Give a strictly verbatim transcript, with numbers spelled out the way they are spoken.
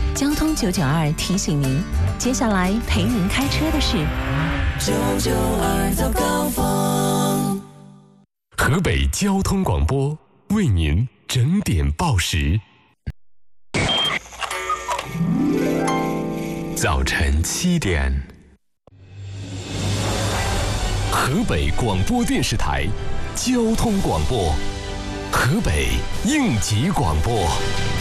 交通九九二提醒您，接下来陪您开车的是九九二早高峰。 河北交通广播为您整点报时。早晨七点，河北广播电视台交通广播，河北应急广播。